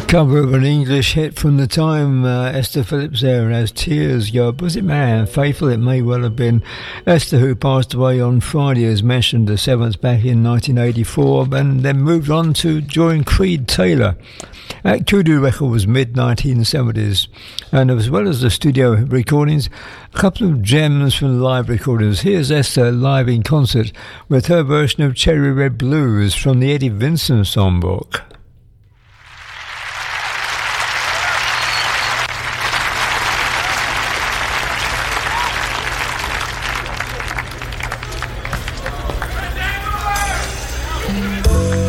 Cover of an English hit from the time, Esther Phillips there, and as tears go, was it man? Faithful it may well have been. Esther, who passed away on Friday, as mentioned, the 7th, back in 1984, and then moved on to join Creed Taylor at Kudu Records mid-1970s, and as well as the studio recordings, a couple of gems from live recordings. Here's Esther live in concert with her version of Cherry Red Blues from the Eddie Vincent songbook.